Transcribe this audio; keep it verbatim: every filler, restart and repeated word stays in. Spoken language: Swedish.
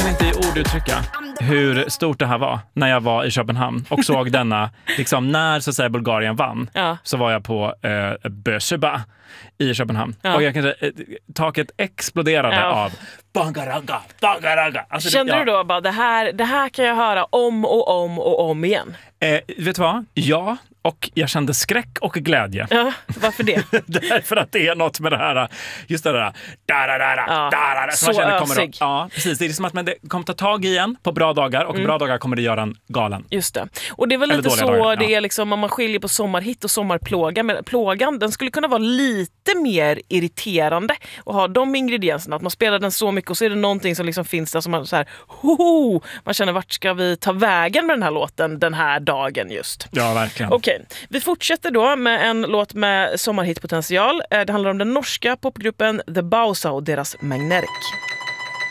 kan inte i ord uttrycka hur stort det här var när jag var i Köpenhamn och såg denna, liksom när så att säga Bulgarien vann, ja. så var jag på eh, Böseba i Köpenhamn. Ja. Och jag kan säga, eh, taket exploderade ja. av bangaraga, bangaraga. Alltså, Kände det, ja. du då bara, det här, det här kan jag höra om och om och om igen? Eh, vet du vad? Ja, och jag kände skräck och glädje. Ja, varför det? Därför att det är något med det här, just det där, da, da, da, ja, da, da, så ösig. Ja, precis. Det är som att man det kommer ta tag i en på bra dagar och mm. bra dagar kommer det göra en galen. Just det. Och det är väl lite så dagar, det ja. är liksom, om man skiljer på sommarhit och sommarplåga. Men plågan, den skulle kunna vara lite mer irriterande och ha de ingredienserna. Att man spelar den så mycket och så är det någonting som liksom finns där som man så här, hoho, man känner vart ska vi ta vägen med den här låten den här dagen just. Ja, verkligen. Okej, vi fortsätter då med en låt med sommarhitpotential. Det handlar om den norska popgruppen The Bausa och deras Magnetic.